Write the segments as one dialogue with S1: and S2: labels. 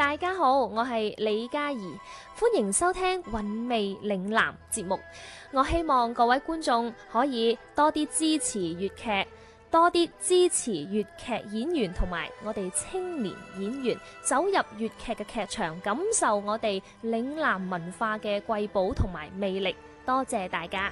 S1: 大家好，我係李嘉怡，歡迎收聽韻味嶺南節目。我希望各位觀眾可以多啲支持粵劇，多啲支持粵劇演員同埋我哋青年演員，走入粵劇嘅劇場，感受我哋嶺南文化嘅瑰寶同埋魅力。多謝大家。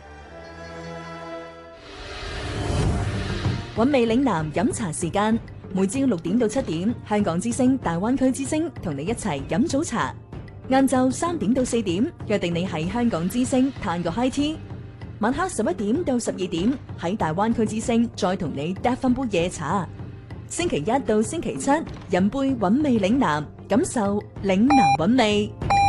S2: 韻味嶺南飲茶時間，每朝6點到7點，香港之聲、大灣區之聲同你一齊飲早茶。晏晝3點到4點，約定你喺香港之聲嘆個 high tea。晚黑11點到12點，喺大灣區之聲再同你嗒翻杯夜茶。星期一到星期七，飲杯韻味嶺南，感受嶺南韻味。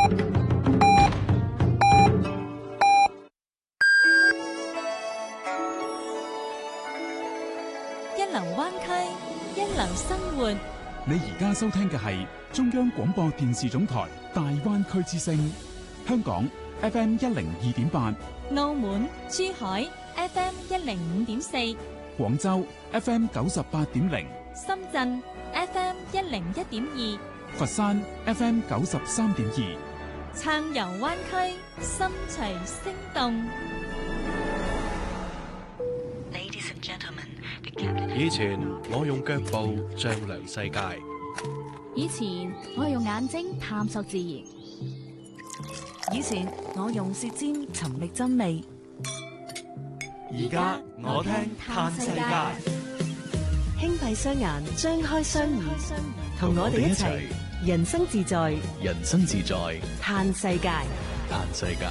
S3: 一流灣區，一流生活。
S4: 你而家收聽嘅係中央廣播電視總台大灣區之聲，香港 FM 102.8，
S3: 澳門、珠海 FM 105.4，
S4: 廣州 FM 98.0，
S3: 深圳 FM 101.2，
S4: 佛山 FM 93.2。
S3: 暢遊灣區，心隨聲動。
S5: 以前我用腳步丈量世界，
S6: 以前我係用眼睛探索自然，
S2: 以前我用舌尖尋覓真理，
S5: 而家我聽嘆世界。
S2: 輕閉雙眼，張開雙耳，同我哋一齊人生自在，
S5: 人生自在，
S2: 嘆世界。
S5: 嘆世界。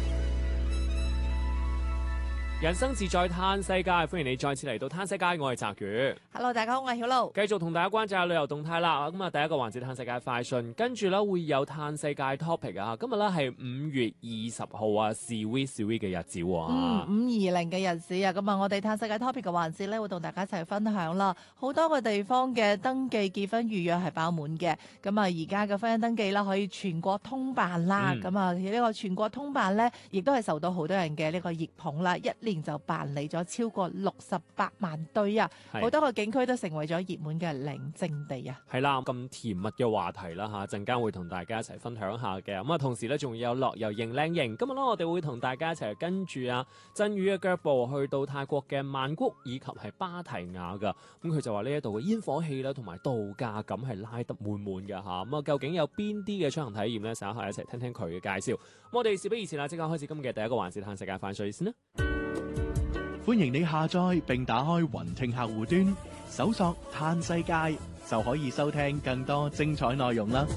S7: 人生自在嘆世界，歡迎你再次嚟到嘆世界，我係澤宇。
S8: Hello， 大家好，我係曉露。
S7: 繼續同大家關注下旅遊動態啦。咁啊，第一個環節嘆世界快訊，跟住咧會有嘆世界 topic 啊。今日咧係5月20號啊，sweet 嘅日子喎。
S8: 520嘅日子啊，咁啊，我哋嘆世界 topic 嘅環節咧，會同大家一齊分享啦。好多個地方嘅登記結婚預約係爆滿嘅。咁啊，而家嘅婚姻登記啦，可以全國通辦啦。咁啊，呢個全國通辦咧，亦都係受到好多人嘅呢個熱捧啦。一年就辦理咗超過68萬對啊！好多個景區都成為咗熱門嘅領證地啊！
S7: 係啦，咁甜蜜嘅話題啦嚇，陣間會同大家一齊分享下嘅。咁啊，同時咧仲有樂遊認靚型。今日咧我哋會同大家一齊跟住啊振宇嘅腳步去到泰國嘅曼谷以及係芭提雅噶。咁佢就話呢一度嘅煙火氣啦同埋度假感係拉得滿滿嘅嚇。咁啊，究竟有邊啲嘅出行體驗呢？稍後一齊聽聽佢嘅介紹。咁我哋事不宜遲啦，即刻開始今日嘅第一個環節嘆世界快訊先啦！
S5: 歡迎你下載並打開雲聽客戶端，搜索嘆世界就可以收聽更多精彩內容啦。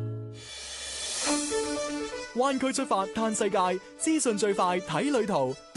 S9: 灣區出發嘆世界，資訊最快睇旅途。